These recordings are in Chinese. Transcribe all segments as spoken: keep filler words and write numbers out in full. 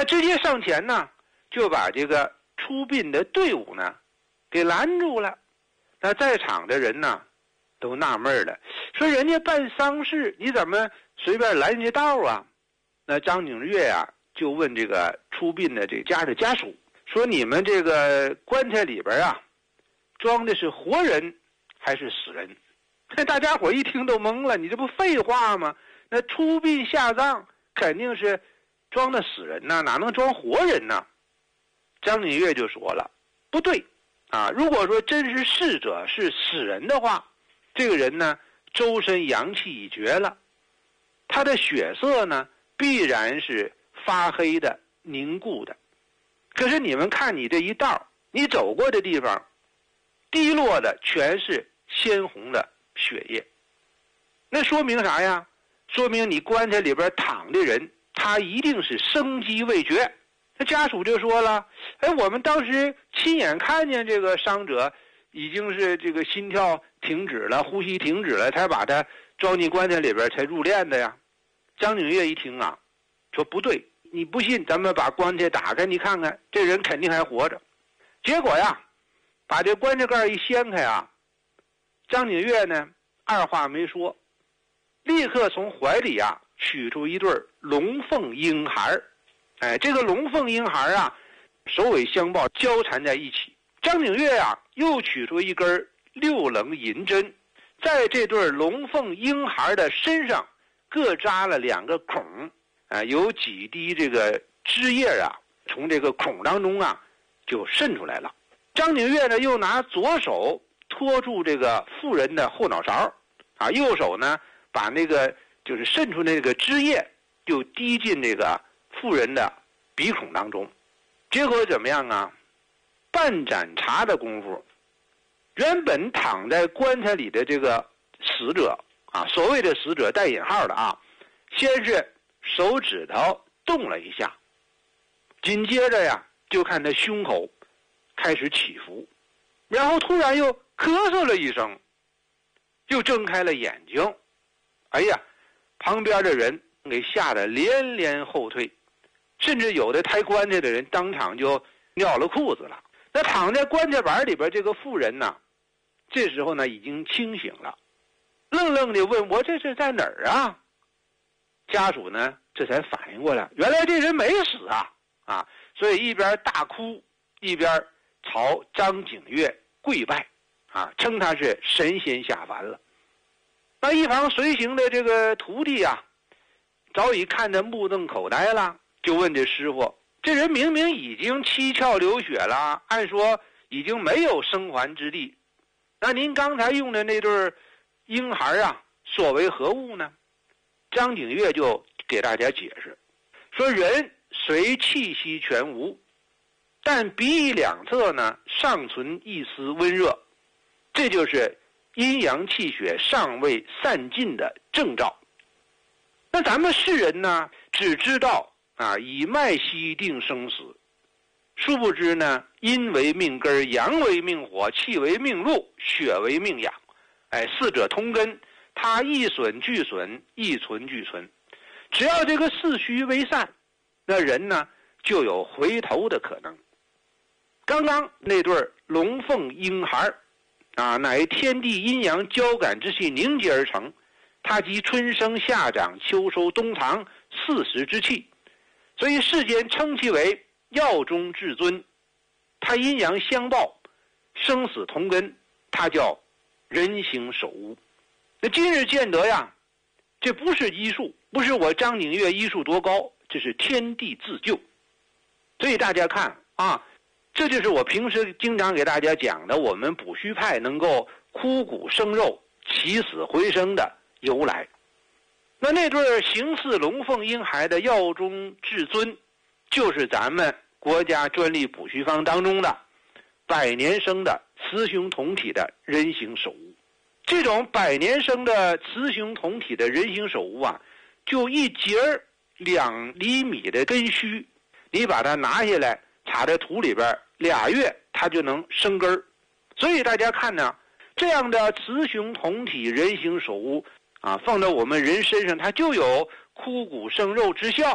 直接上前呢，就把这个出殡的队伍呢给拦住了。那在场的人呢都纳闷了，说人家办丧事，你怎么随便拦人家道啊？那张景岳啊就问这个出殡的这家的家属说，你们这个棺材里边啊装的是活人还是死人？大家伙一听都懵了，你这不废话吗？那出殡下葬肯定是装的死人呢，哪能装活人呢？张景岳就说了，不对啊，如果说真是逝者是死人的话，这个人呢周身阳气已绝了，他的血色呢必然是发黑的凝固的。可是你们看你这一道，你走过的地方滴落的全是鲜红的血液，那说明啥呀？说明你棺材里边躺的人他一定是生机未绝。那家属就说了，哎，我们当时亲眼看见这个伤者已经是这个心跳停止了，呼吸停止了，才把他装进棺材里边才入殓的呀。张景岳一听啊，说不对，你不信咱们把棺材打开，你看看这人肯定还活着。结果呀，把这棺材盖一掀开啊，张景岳呢二话没说，立刻从怀里啊取出一对龙凤婴孩。哎，这个龙凤婴孩啊首尾相抱，交缠在一起。张景岳啊又取出一根六棱银针，在这对龙凤婴孩的身上各扎了两个孔，啊，有几滴这个汁液啊从这个孔当中啊就渗出来了。张景岳呢又拿左手托住这个妇人的后脑勺，啊，右手呢把那个就是渗出那个汁液就滴进这个妇人的鼻孔当中。结果怎么样啊？半盏茶的功夫，原本躺在棺材里的这个死者啊，所谓的死者带引号的啊，先是手指头动了一下，紧接着呀就看他胸口开始起伏，然后突然又咳嗽了一声，又睁开了眼睛。哎呀，旁边的人给吓得连连后退，甚至有的抬棺材的人当场就尿了裤子了。那躺在棺材板里边这个妇人呢，这时候呢已经清醒了，愣愣地问我这是在哪儿啊？家属呢这才反应过来，原来这人没死啊啊！所以一边大哭一边朝张景岳跪拜啊，称他是神仙下凡了。那一旁随行的这个徒弟啊，早已看得目瞪口呆了，就问这师傅，这人明明已经七窍流血了，按说已经没有生还之地，那您刚才用的那对婴孩啊所为何物呢？张景岳就给大家解释说，人虽气息全无，但鼻翼两侧呢尚存一丝温热，这就是阴阳气血尚未散尽的征兆。那咱们世人呢只知道啊以脉息定生死，殊不知呢阴为命根，阳为命火，气为命路，血为命养，哎，四者通根，它一损俱损，一存俱存。只要这个四虚为散，那人呢就有回头的可能。刚刚那对龙凤婴孩啊，乃天地阴阳交感之气凝结而成，它集春生夏长秋收冬藏四时之气，所以世间称其为药中至尊。它阴阳相报，生死同根，它叫人形守屋。那今日见得呀，这不是医术，不是我张景岳医术多高，这是天地自救。所以大家看啊，这就是我平时经常给大家讲的，我们补虚派能够枯骨生肉，起死回生的由来。那那对形似龙凤婴孩的药中至尊，就是咱们国家专利补虚方当中的百年生的雌雄同体的人形手屋。这种百年生的雌雄同体的人形手屋啊，就一节两厘米的根须，你把它拿下来插在土里边，俩月它就能生根儿。所以大家看呢，这样的雌雄同体人形手屋啊，放到我们人身上，它就有枯骨生肉之效，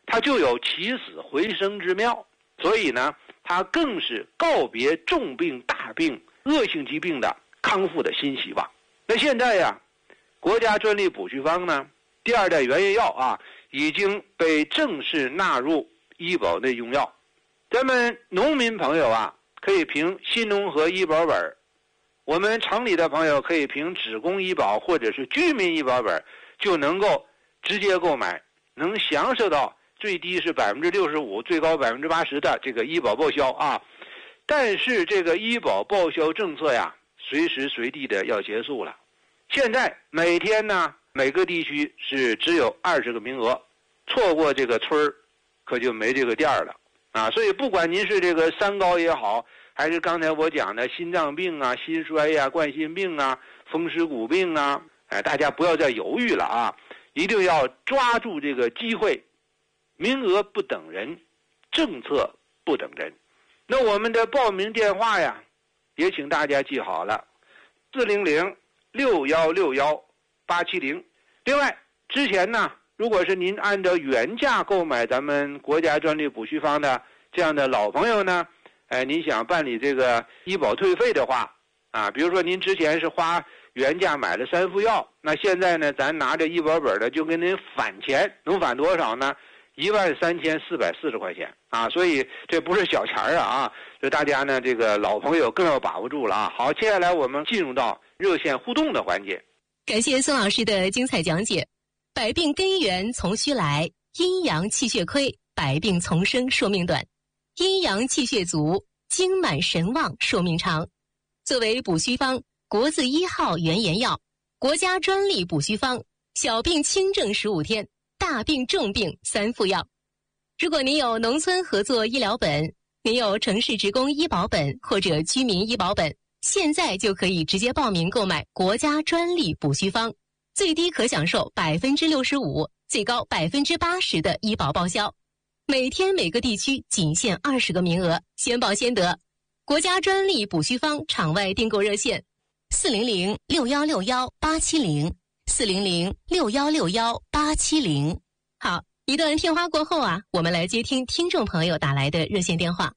它就有起死回生之妙。所以呢，它更是告别重病、大病、恶性疾病的康复的新希望。那现在呀，国家专利补虚方呢，第二代原研药啊，已经被正式纳入医保内用药。咱们农民朋友啊，可以凭新农合医保本，我们城里的朋友可以凭职工医保或者是居民医保本，就能够直接购买，能享受到最低是百分之六十五，最高百分之八十的这个医保报销啊。但是这个医保报销政策呀，随时随地的要结束了。现在每天呢，每个地区是只有二十个名额，错过这个村儿，可就没这个店儿了啊。所以不管您是这个三高也好，还是刚才我讲的心脏病啊、心衰呀、啊、冠心病啊、风湿骨病啊，哎，大家不要再犹豫了啊，一定要抓住这个机会。名额不等人，政策不等人。那我们的报名电话呀，也请大家记好了，四零零六幺六幺八七零。另外，之前呢，如果是您按照原价购买咱们国家专利补虚方的这样的老朋友呢，哎，您想办理这个医保退费的话，啊，比如说您之前是花原价买了三副药，那现在呢，咱拿着医保本的就给您返钱，能返多少呢？一万三千四百四十块钱啊，所以这不是小钱儿啊啊！所以大家呢，这个老朋友更要把握住了啊。好，接下来我们进入到热线互动的环节。 感谢孙老师的精彩讲解。百病根源从虚来，阴阳气血亏，百病丛生，寿命短；阴阳气血足，精满神旺，寿命长。作为补虚方国字一号原研药，国家专利补虚方，小病轻症十五天。大病重病三副药。如果您有农村合作医疗本，您有城市职工医保本或者居民医保本，现在就可以直接报名购买国家专利补虚方，最低可享受百分之六十五，最高百分之八十的医保报销。每天每个地区仅限二十个名额，先报先得。国家专利补虚方场外订购热线：四零零六幺六幺八七零。四零零六幺六幺八七零。好，一段片花过后啊，我们来接听听众朋友打来的热线电话。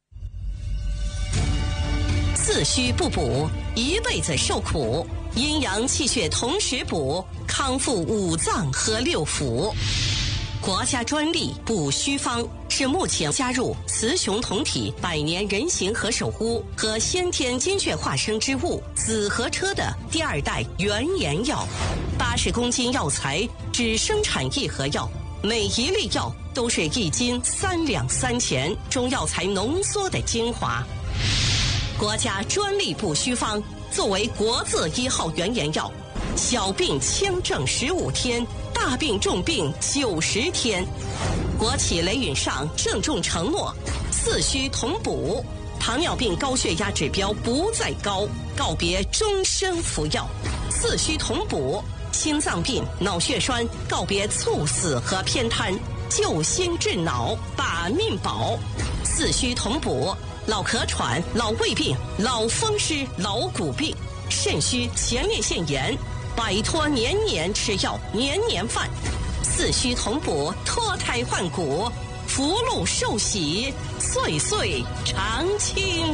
自虚不补，一辈子受苦；阴阳气血同时补，康复五脏和六腑。国家专利补虚方是目前加入雌雄同体百年人形和守护和先天精血化生之物紫河车的第二代原研药，八十公斤药材只生产一盒药，每一粒药都是一斤三两三钱中药材浓缩的精华。国家专利补虚方作为国字一号原研药，小病轻症十五天，大病重病九十天。国企雷允上郑重承诺，四虚同补，糖尿病高血压指标不再高，告别终生服药；四虚同补，心脏病、脑血栓告别猝死和偏瘫，救心治脑，把命保；四虚同补，老咳喘、老胃病、老风湿、老骨病、肾虚、前列腺炎，摆脱年年吃药、年年犯；四虚同补，脱胎换骨，福禄寿喜，岁岁常青。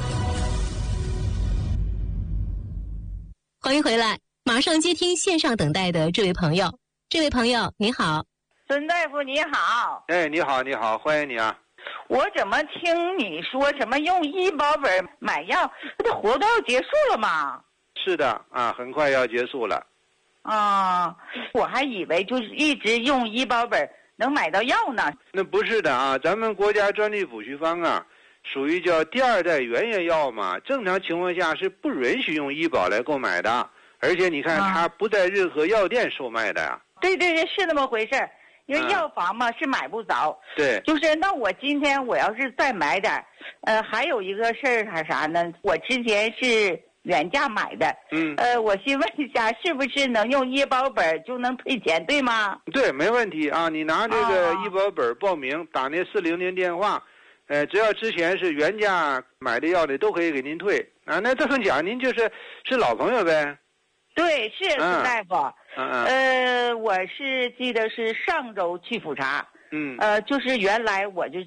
欢迎回来，马上接听线上等待的这位朋友。这位朋友你好。 孙大夫你好。 哎，你好你好，欢迎你啊。 我怎么听你说什么用医保本买药，这活动要结束了吗？ 是的啊，很快要结束了。 啊，我还以为就是一直用医保本能买到药呢。 那不是的啊，咱们国家专利补虚方啊，属于叫第二代原研药嘛，正常情况下是不允许用医保来购买的，而且你看它不在任何药店售卖的呀。 对对对，是那么回事儿。因为药房嘛、嗯、是买不着， 对， 就是那我今天我要是再买点，呃，还有一个事儿还啥呢？我之前是原价买的， 嗯， 呃，我先问一下，是不是能用医保本就能退钱，对吗？ 对，没问题啊，你拿这个医保本报名，哦、打那四零零电话，呃，只要之前是原价买的药的，都可以给您退啊。那这么讲，您就是是老朋友呗？ 对，是孙大夫。 嗯嗯。 呃，我是记得是上周去复查， 嗯呃，就是原来我就